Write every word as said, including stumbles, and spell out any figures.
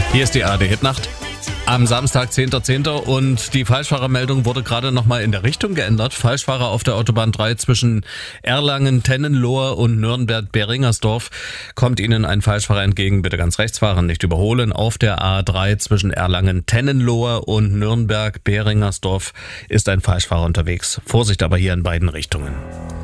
Hier ist die A R D-Hitnacht am Samstag, zehnter zehnter und die Falschfahrermeldung wurde gerade nochmal in der Richtung geändert. Falschfahrer auf der Autobahn drei zwischen Erlangen-Tennenlohe und Nürnberg-Beringersdorf. Kommt Ihnen ein Falschfahrer entgegen, bitte ganz rechts fahren, nicht überholen. Auf der A drei zwischen Erlangen-Tennenlohe und Nürnberg-Beringersdorf ist ein Falschfahrer unterwegs. Vorsicht aber hier in beiden Richtungen.